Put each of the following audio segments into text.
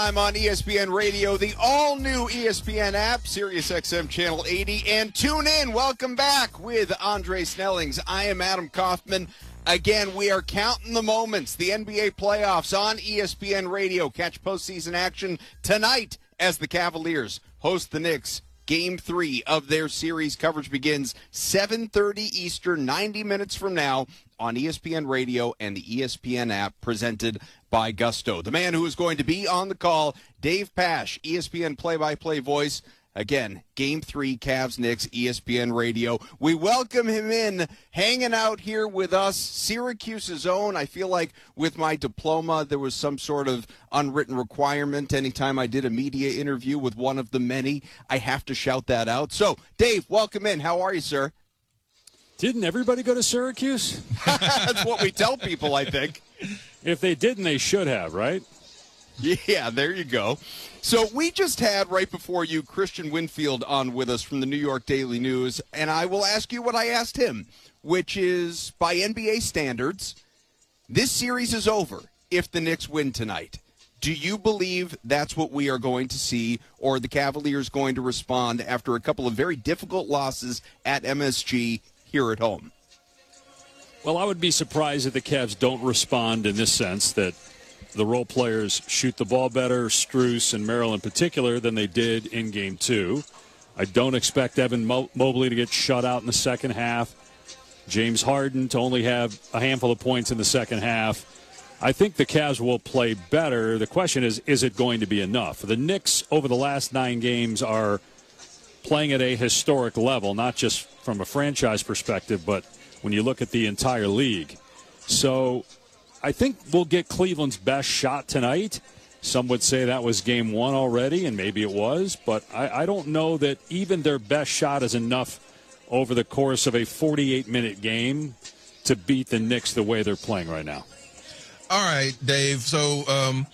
I'm on ESPN Radio, the all-new ESPN app, SiriusXM Channel 80, and tune in. Welcome back with Andre Snellings. I am Adam Kaufman. Again, we are counting the moments. The NBA playoffs on ESPN Radio. Catch postseason action tonight as the Cavaliers host the Knicks. Game 3 of their series. Coverage begins 7:30 Eastern, 90 minutes from now on ESPN Radio and the ESPN app, presented by Gusto. The man who is going to be on the call, Dave Pasch, ESPN play-by-play voice. Again, Game 3, Cavs-Knicks, ESPN Radio. We welcome him in, hanging out here with us, Syracuse's own. I feel like with my diploma, there was some sort of unwritten requirement. Anytime I did a media interview with one of the many, I have to shout that out. So, Dave, welcome in. How are you, sir? Didn't everybody go to Syracuse? That's what we tell people, I think. If they didn't, they should have, right? Yeah, there you go. So we just had, right before you, Christian Winfield on with us from the New York Daily News, and I will ask you what I asked him, which is, by NBA standards, this series is over if the Knicks win tonight. Do you believe that's what we are going to see, or are the Cavaliers going to respond after a couple of very difficult losses at MSG here at home? Well, I would be surprised if the Cavs don't respond in this sense, that the role players shoot the ball better, Strus and Merrill in particular, than they did in Game 2. I don't expect Evan Mobley to get shut out in the second half. James Harden to only have a handful of points in the second half. I think the Cavs will play better. The question is it going to be enough? The Knicks over the last 9 games are playing at a historic level, not just from a franchise perspective, but when you look at the entire league. So I think we'll get Cleveland's best shot tonight. Some would say that was Game 1 already, and maybe it was, but I don't know that even their best shot is enough over the course of a 48-minute game to beat the Knicks the way they're playing right now. All right, Dave. So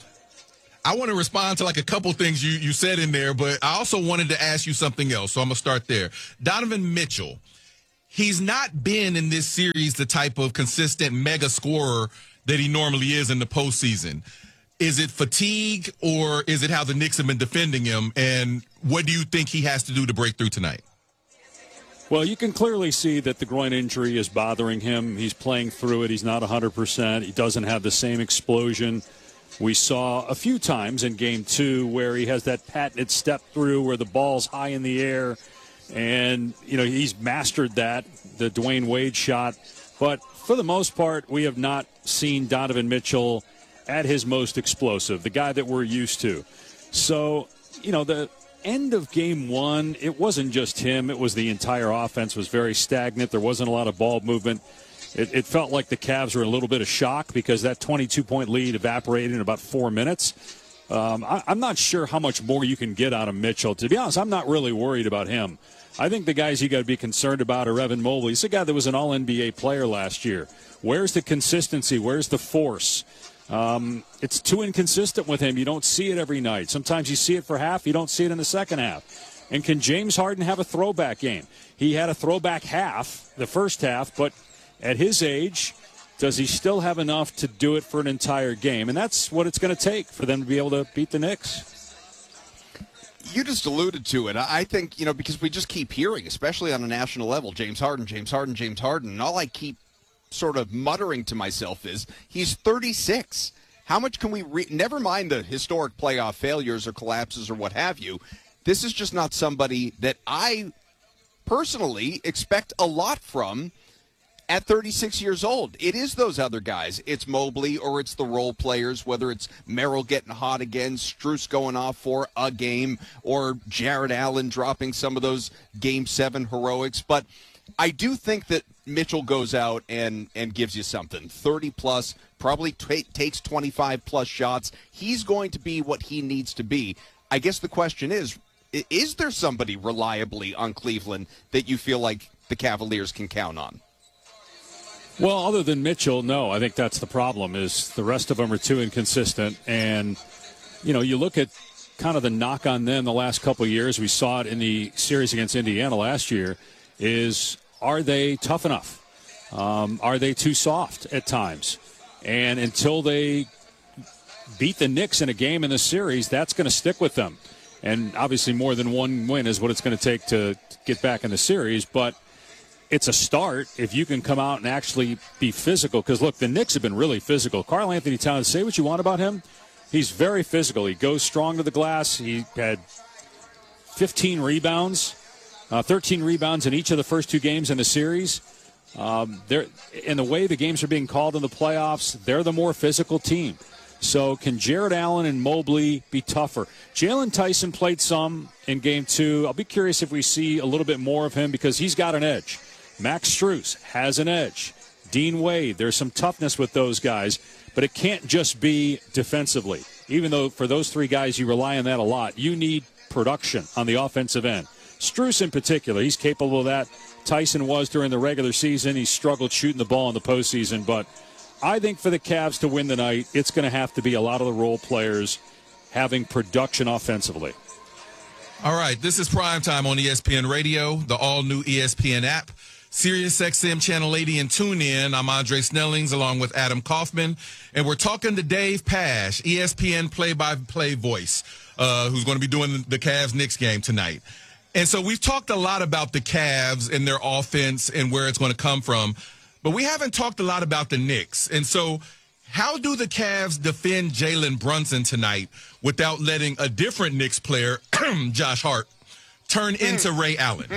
I want to respond to like a couple things you said in there, but I also wanted to ask you something else, so I'm going to start there. Donovan Mitchell, he's not been in this series the type of consistent mega scorer that he normally is in the postseason. Is it fatigue, or is it how the Knicks have been defending him? And what do you think he has to do to break through tonight? Well, you can clearly see that the groin injury is bothering him. He's playing through it. He's not 100%. He doesn't have the same explosion we saw a few times in Game 2, where he has that patented step through where the ball's high in the air. And, you know, he's mastered that, the Dwayne Wade shot. But for the most part, we have not seen Donovan Mitchell at his most explosive, the guy that we're used to. So, you know, the end of Game 1, it wasn't just him. It was the entire offense was very stagnant. There wasn't a lot of ball movement. It felt like the Cavs were in a little bit of shock because that 22-point lead evaporated in about 4 minutes. I'm not sure how much more you can get out of Mitchell. To be honest, I'm not really worried about him. I think the guys you got to be concerned about are Evan Mobley. He's a guy that was an All-NBA player last year. Where's the consistency? Where's the force? It's too inconsistent with him. You don't see it every night. Sometimes you see it for half. You don't see it in the second half. And can James Harden have a throwback game? He had a throwback half, the first half, but at his age, does he still have enough to do it for an entire game? And that's what it's going to take for them to be able to beat the Knicks. You just alluded to it. I think, you know, because we just keep hearing, especially on a national level, James Harden, James Harden, James Harden. And all I keep sort of muttering to myself is, he's 36. How much can we never mind the historic playoff failures or collapses or what have you. This is just not somebody that I personally expect a lot from at 36 years old. It is those other guys. It's Mobley, or it's the role players, whether it's Merrill getting hot again, Strus going off for a game, or Jared Allen dropping some of those Game 7 heroics. But I do think that Mitchell goes out and gives you something. 30-plus, probably takes 25-plus shots. He's going to be what he needs to be. I guess the question is there somebody reliably on Cleveland that you feel like the Cavaliers can count on? Well, other than Mitchell, no. I think that's the problem, is the rest of them are too inconsistent. And, you know, you look at kind of the knock on them the last couple of years. We saw it in the series against Indiana last year, is are they tough enough? Are they too soft at times? And until they beat the Knicks in a game in the series, that's going to stick with them. And obviously more than one win is what it's going to take to get back in the series. But it's a start if you can come out and actually be physical. Because, look, the Knicks have been really physical. Karl Anthony Towns, say what you want about him, he's very physical. He goes strong to the glass. He had 15 rebounds, 13 rebounds in each of the first 2 games in the series. In the way the games are being called in the playoffs, they're the more physical team. So can Jared Allen and Mobley be tougher? Jalen Tyson played some in Game 2. I'll be curious if we see a little bit more of him because he's got an edge. Max Strus has an edge. Dean Wade, there's some toughness with those guys, but it can't just be defensively. Even though for those 3 guys you rely on that a lot, you need production on the offensive end. Strus in particular, he's capable of that. Tyson was during the regular season. He struggled shooting the ball in the postseason, but I think for the Cavs to win the night, it's going to have to be a lot of the role players having production offensively. All right, this is Primetime on ESPN Radio, the all-new ESPN app, SiriusXM Channel 80, and TuneIn. I'm Andre Snellings along with Adam Kaufman, and we're talking to Dave Pasch, ESPN play-by-play voice, who's going to be doing the Cavs-Knicks game tonight. And so we've talked a lot about the Cavs and their offense and where it's going to come from, but we haven't talked a lot about the Knicks. And so how do the Cavs defend Jalen Brunson tonight without letting a different Knicks player, Josh Hart, turn into Ray Allen?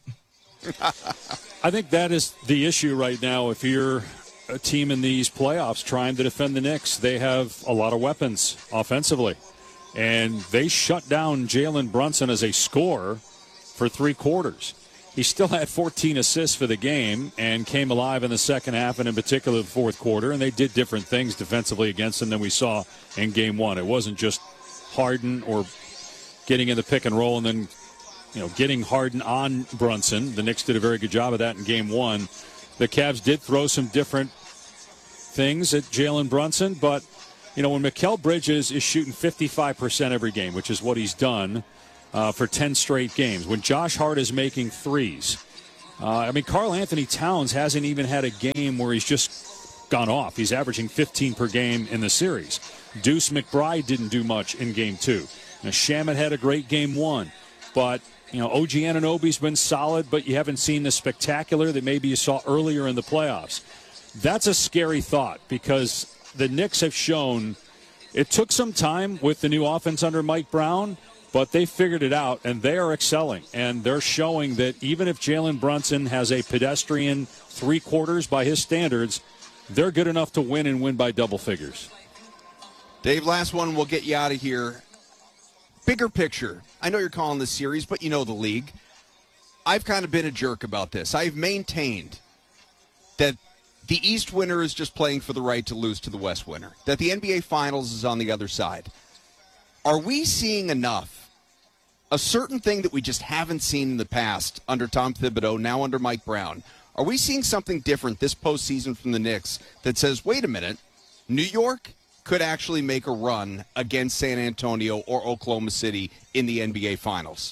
I think that is the issue right now. If you're a team in these playoffs trying to defend the Knicks, they have a lot of weapons offensively. And they shut down Jalen Brunson as a scorer for 3 quarters. He still had 14 assists for the game and came alive in the second half and in particular the fourth quarter, and they did different things defensively against him than we saw in Game 1. It wasn't just Harden or getting in the pick and roll and then getting Harden on Brunson. The Knicks did a very good job of that in Game 1. The Cavs did throw some different things at Jalen Brunson, but when Mikal Bridges is shooting 55% every game, which is what he's done for 10 straight games, when Josh Hart is making threes, Karl Anthony Towns hasn't even had a game where he's just gone off. He's averaging 15 per game in the series. Deuce McBride didn't do much in Game 2. Shamet had a great Game 1, but OG Anunoby's been solid, but you haven't seen the spectacular that maybe you saw earlier in the playoffs. That's a scary thought because the Knicks have shown it took some time with the new offense under Mike Brown, but they figured it out, and they are excelling. And they're showing that even if Jalen Brunson has a pedestrian 3 quarters by his standards, they're good enough to win and win by double figures. Dave, last one, we'll get you out of here. Bigger picture. I know you're calling this series, but you know the league. I've kind of been a jerk about this. I've maintained that the East winner is just playing for the right to lose to the West winner, that the NBA Finals is on the other side. Are we seeing enough? A certain thing that we just haven't seen in the past under Tom Thibodeau, now under Mike Brown. Are we seeing something different this postseason from the Knicks that says, wait a minute, New York could actually make a run against San Antonio or Oklahoma City in the NBA Finals?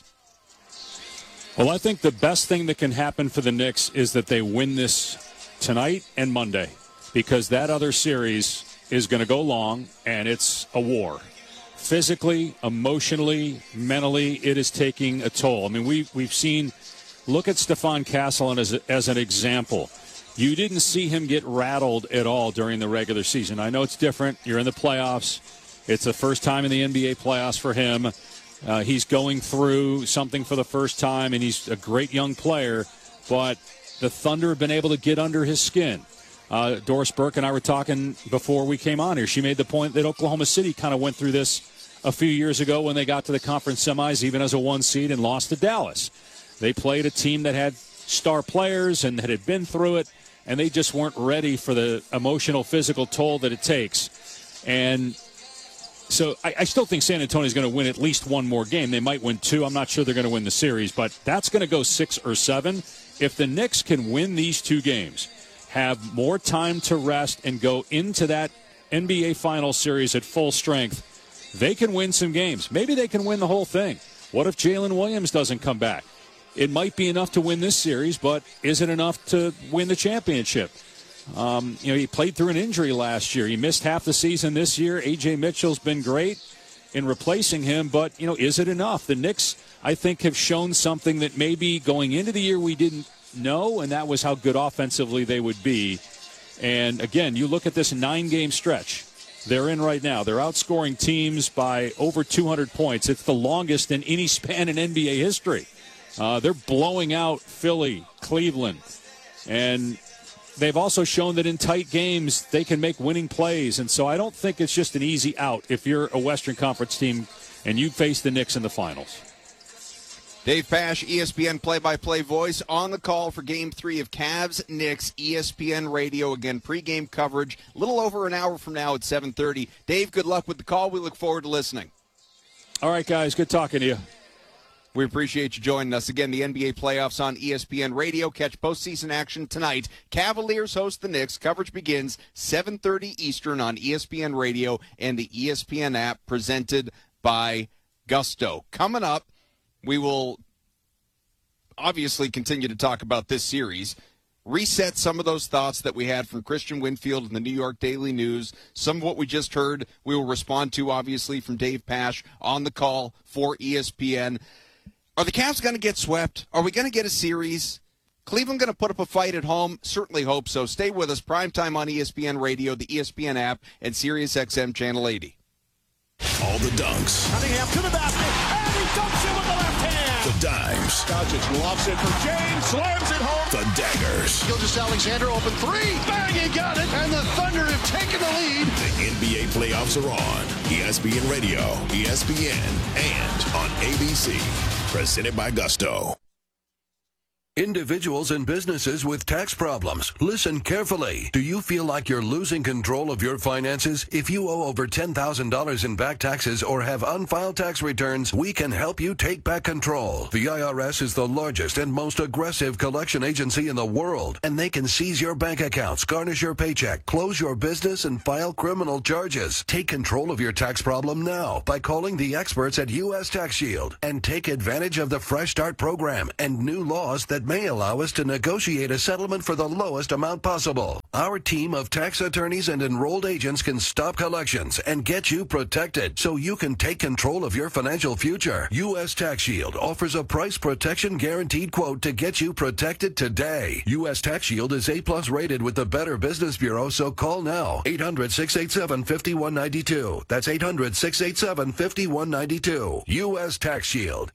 Well, I think the best thing that can happen for the Knicks is that they win this tonight and Monday, because that other series is going to go long, and it's a war. Physically, emotionally, mentally, it is taking a toll. We've seen, look at Stephon Castle as an example. You didn't see him get rattled at all during the regular season. I know it's different. You're in the playoffs. It's the first time in the NBA playoffs for him. He's going through something for the first time, and he's a great young player, but the Thunder have been able to get under his skin. Doris Burke and I were talking before we came on here. She made the point that Oklahoma City kind of went through this a few years ago when they got to the conference semis, even as a 1 seed, and lost to Dallas. They played a team that had star players and that had been through it, and they just weren't ready for the emotional, physical toll that it takes. And so I still think San Antonio is going to win at least one more game. They might win 2. I'm not sure they're going to win the series, but that's going to go 6 or 7. If the Knicks can win these 2 games, have more time to rest, and go into that NBA Finals series at full strength, they can win some games. Maybe they can win the whole thing. What if Jalen Williams doesn't come back? It might be enough to win this series, but is it enough to win the championship? He played through an injury last year. He missed half the season this year. A.J. Mitchell's been great in replacing him, but, is it enough? The Knicks, I think, have shown something that maybe going into the year we didn't know, and that was how good offensively they would be. And, again, you look at this 9-game stretch they're in right now. They're outscoring teams by over 200 points. It's the longest in any span in NBA history. They're blowing out Philly, Cleveland, and they've also shown that in tight games they can make winning plays. And so I don't think it's just an easy out if you're a Western Conference team and you face the Knicks in the finals. Dave Pasch, ESPN play-by-play voice, on the call for Game 3 of Cavs-Knicks, ESPN Radio. Again, pregame coverage a little over an hour from now at 7:30. Dave, good luck with the call. We look forward to listening. All right, guys, good talking to you. We appreciate you joining us. Again, the NBA playoffs on ESPN Radio. Catch postseason action tonight. Cavaliers host the Knicks. Coverage begins 7:30 Eastern on ESPN Radio and the ESPN app, presented by Gusto. Coming up, we will obviously continue to talk about this series, reset some of those thoughts that we had from Christian Winfield in the New York Daily News. Some of what we just heard we will respond to, obviously, from Dave Pasch on the call for ESPN. Are the Cavs going to get swept? Are we going to get a series? Cleveland going to put up a fight at home? Certainly hope so. Stay with us. Primetime on ESPN Radio, the ESPN app, and SiriusXM Channel 80. All the dunks. Cunningham to the basket, and he dunks it with the left hand. The dimes. Doncic lofts it for James, slams it home. The daggers. Gilgeous-Alexander open three. Bang, he got it. And the Thunder have taken the lead. The NBA playoffs are on ESPN Radio, ESPN, and on ABC. Presented by Gusto. Individuals and businesses with tax problems, listen carefully. Do you feel like you're losing control of your finances? If you owe over $10,000 in back taxes or have unfiled tax returns, we can help you take back control. The IRS is the largest and most aggressive collection agency in the world, and they can seize your bank accounts, garnish your paycheck, close your business, and file criminal charges. Take control of your tax problem now by calling the experts at U.S. Tax Shield and take advantage of the Fresh Start program and new laws that may allow us to negotiate a settlement for the lowest amount possible. Our team of tax attorneys and enrolled agents can stop collections and get you protected so you can take control of your financial future. U.S. Tax Shield offers a price protection guaranteed quote to get you protected today. U.S. Tax Shield is A+ rated with the Better Business Bureau, so call now. 800-687-5192. That's 800-687-5192. U.S. Tax Shield.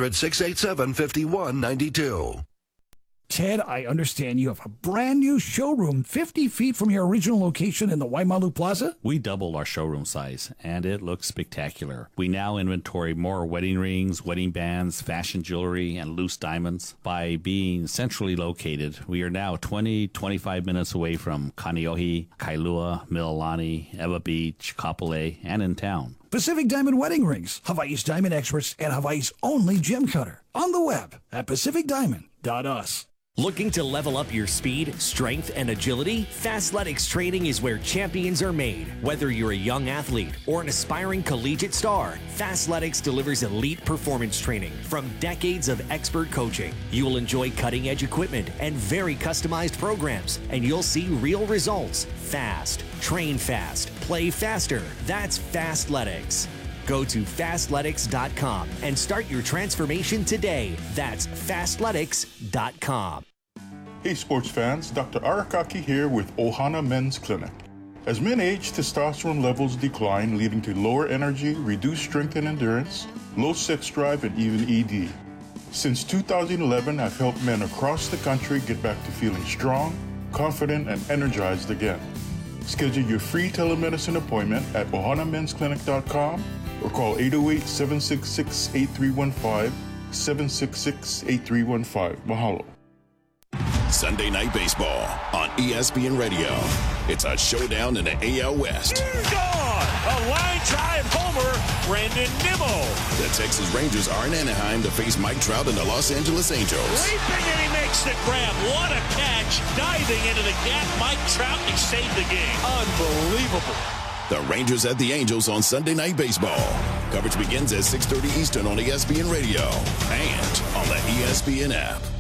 800-687-5192. Ted, I understand you have a brand new showroom 50 feet from your original location in the Waimalu Plaza? We doubled our showroom size, and it looks spectacular. We now inventory more wedding rings, wedding bands, fashion jewelry, and loose diamonds. By being centrally located, we are now 25 minutes away from Kaneohe, Kailua, Mililani, Ewa Beach, Kapolei, and in town. Pacific Diamond Wedding Rings, Hawaii's diamond experts, and Hawaii's only gem cutter. On the web at pacificdiamond.us. Looking to level up your speed, strength, and agility? Fastletics training is where champions are made. Whether you're a young athlete or an aspiring collegiate star, Fastletics delivers elite performance training from decades of expert coaching. You will enjoy cutting-edge equipment and very customized programs, and you'll see real results fast. Train fast, play faster. That's Fastletics. Go to Fastletics.com and start your transformation today. That's Fastletics.com. Hey sports fans, Dr. Arakaki here with Ohana Men's Clinic. As men age, testosterone levels decline, leading to lower energy, reduced strength and endurance, low sex drive, and even ED. Since 2011, I've helped men across the country get back to feeling strong, confident, and energized again. Schedule your free telemedicine appointment at ohanamensclinic.com or call 808-766-8315, 766-8315. Mahalo. Sunday Night Baseball on ESPN Radio. It's a showdown in the AL West. Gone! A line drive homer, Brandon Nimmo. The Texas Rangers are in Anaheim to face Mike Trout and the Los Angeles Angels. Leaping, and he makes the grab. What a catch. Diving into the gap, Mike Trout, he saved the game. Unbelievable. The Rangers at the Angels on Sunday Night Baseball. Coverage begins at 6:30 Eastern on ESPN Radio and on the ESPN app.